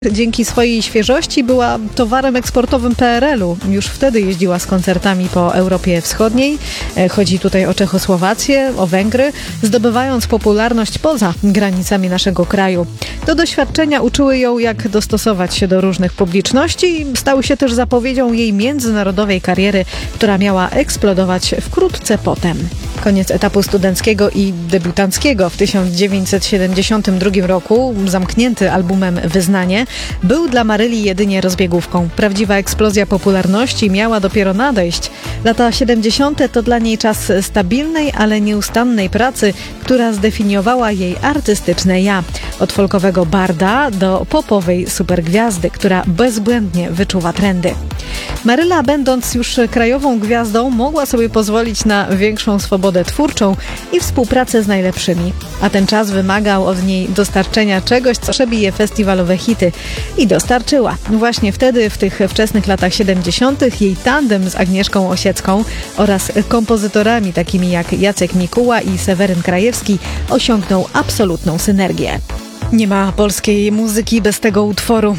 Dzięki swojej świeżości była towarem eksportowym PRL-u. Już wtedy jeździła z koncertami po Europie Wschodniej. Chodzi tutaj o Czechosłowację, o Węgry, zdobywając popularność poza granicami naszego kraju. To doświadczenia uczyły ją, jak dostosować się do różnych publiczności i stały się też zapowiedzią jej międzynarodowej kariery, która miała eksplodować wkrótce potem. Koniec etapu studenckiego i debiutanckiego w 1972 roku, zamknięty albumem Wyznanie, był dla Maryli jedynie rozbiegówką. Prawdziwa eksplozja popularności miała dopiero nadejść. Lata 70. to dla niej czas stabilnej, ale nieustannej pracy, która zdefiniowała jej artystyczne ja. Od folkowego barda do popowej supergwiazdy, która bezbłędnie wyczuwa trendy. Maryla, będąc już krajową gwiazdą, mogła sobie pozwolić na większą swobodę twórczą i współpracę z najlepszymi. A ten czas wymagał od niej dostarczenia czegoś, co przebije festiwalowe hity. I dostarczyła. Właśnie wtedy, w tych wczesnych latach 70. jej tandem z Agnieszką Osiecką oraz kompozytorami takimi jak Jacek Mikuła i Seweryn Krajewski osiągnął absolutną synergię. Nie ma polskiej muzyki bez tego utworu.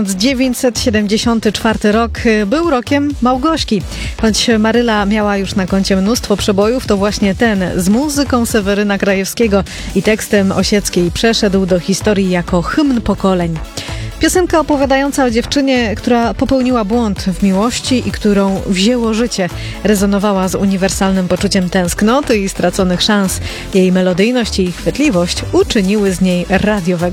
1974 rok był rokiem Małgośki. Choć Maryla miała już na koncie mnóstwo przebojów, to właśnie ten z muzyką Seweryna Krajewskiego i tekstem Osieckiej przeszedł do historii jako hymn pokoleń. Piosenka opowiadająca o dziewczynie, która popełniła błąd w miłości i którą wzięło życie, rezonowała z uniwersalnym poczuciem tęsknoty i straconych szans. Jej melodyjność i chwytliwość uczyniły z niej radiowego